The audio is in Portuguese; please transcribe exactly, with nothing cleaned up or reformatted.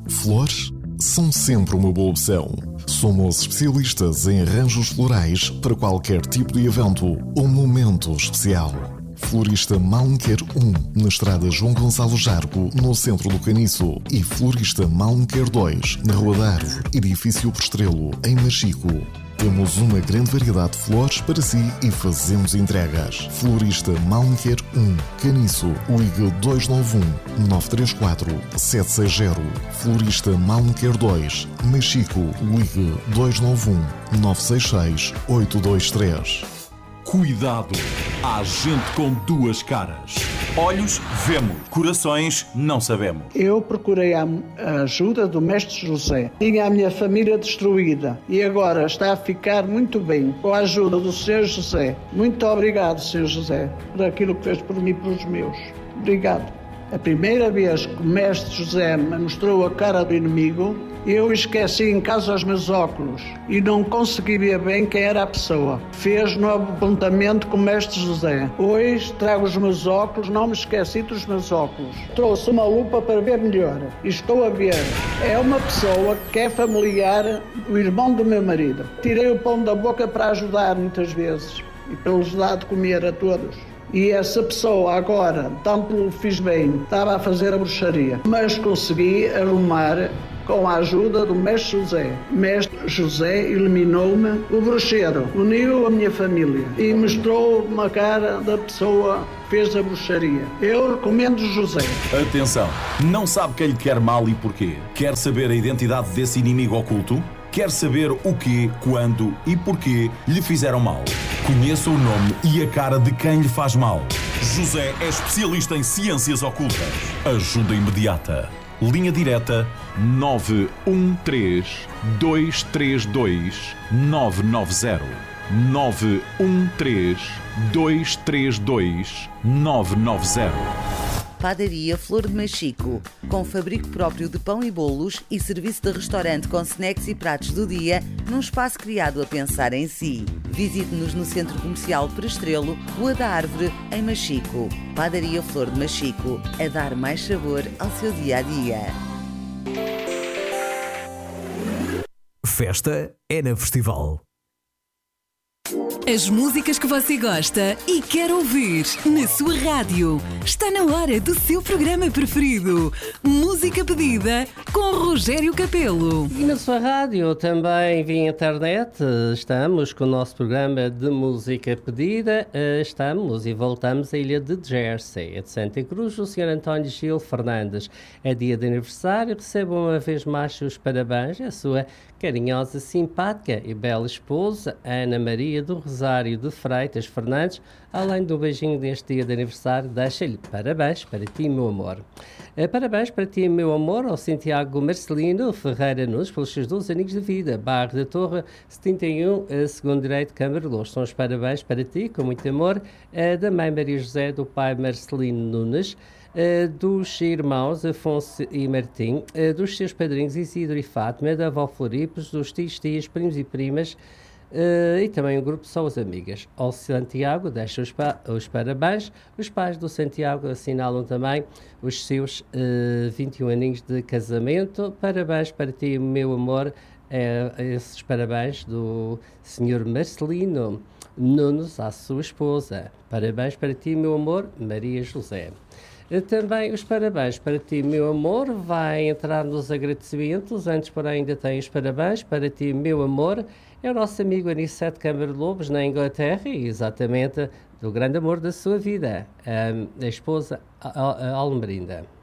Flores são sempre uma boa opção. Somos especialistas em arranjos florais para qualquer tipo de evento ou momento especial. Florista Malmequer um, na estrada João Gonçalo Jargo, no centro do Caniço. E Florista Malmequer dois, na Rua da Árvore, edifício Prestrelo, em Machico. Temos uma grande variedade de flores para si e fazemos entregas. Florista Malmequer um, Caniço, ligue dois nove um, nove três quatro, sete seis zero. Florista Malmequer dois, Machico, ligue dois nove um, nove seis seis, oito dois três. Cuidado! Há gente com duas caras. Olhos, vemos. Corações, não sabemos. Eu procurei a ajuda do Mestre José. Tinha a minha família destruída e agora está a ficar muito bem com a ajuda do senhor José. Muito obrigado, senhor José, por aquilo que fez por mim e pelos meus. Obrigado. A primeira vez que o Mestre José me mostrou a cara do inimigo, eu esqueci em casa os meus óculos e não consegui ver bem quem era a pessoa. Fez no apontamento com o Mestre José. Hoje trago os meus óculos, não me esqueci dos meus óculos. Trouxe uma lupa para ver melhor e estou a ver. É uma pessoa que é familiar do irmão do meu marido. Tirei o pão da boca para ajudar muitas vezes e para lhes dar de comer a todos. E essa pessoa agora, tanto o fiz bem, estava a fazer a bruxaria, mas consegui arrumar com a ajuda do Mestre José. Mestre José eliminou-me o bruxeiro, uniu a minha família e mostrou uma cara da pessoa que fez a bruxaria. Eu recomendo José. Atenção, não sabe quem lhe quer mal e porquê? Quer saber a identidade desse inimigo oculto? Quer saber o quê, quando e porquê lhe fizeram mal? Conheça o nome e a cara de quem lhe faz mal. José é especialista em ciências ocultas. Ajuda imediata. Linha direta nove um três, dois três dois, nove nove zero. nove um três, dois três dois, nove nove zero. Padaria Flor de Machico, com fabrico próprio de pão e bolos e serviço de restaurante com snacks e pratos do dia, num espaço criado a pensar em si. Visite-nos no Centro Comercial Prestrelo, Rua da Árvore, em Machico. Padaria Flor de Machico, a dar mais sabor ao seu dia-a-dia. Festa é na Festival. As músicas que você gosta e quer ouvir na sua rádio. Está na hora do seu programa preferido. Música pedida com Rogério Capelo. E na sua rádio também via internet. Estamos com o nosso programa de música pedida. Estamos e voltamos à ilha de Jersey, é de Santa Cruz. O senhor António Gil Fernandes é dia de aniversário. Receba uma vez mais os parabéns à sua carinhosa, simpática e bela esposa, Ana Maria do Rosário de Freitas Fernandes. Além do beijinho deste dia de aniversário, deixa-lhe parabéns para ti, meu amor. Parabéns para ti, meu amor, ao Santiago Marcelino Ferreira Nunes, pelos seus doze anos de vida. Bairro da Torre, setenta e um, segundo direito, Câmara de Lourdes. São os parabéns para ti, com muito amor, da mãe Maria José, do pai Marcelino Nunes, Uh, dos irmãos Afonso e Martim, uh, dos seus padrinhos Isidro e Fátima, da avó Floripos, dos tios, tias, primos e primas, uh, e também o grupo São as Amigas. Ao Santiago deixa os, pa- os parabéns. Os pais do Santiago assinalam também os seus uh, vinte e um aninhos de casamento. Parabéns para ti, meu amor. Uh, esses parabéns do senhor Marcelino Nunes à sua esposa. Parabéns para ti, meu amor, Maria José. Também os parabéns para ti, meu amor. Vai entrar nos agradecimentos. Antes, porém, ainda tem os parabéns para ti, meu amor. É o nosso amigo Aniceto Câmara de Lobos, na Inglaterra, e exatamente do grande amor da sua vida, a, a esposa Almerinda.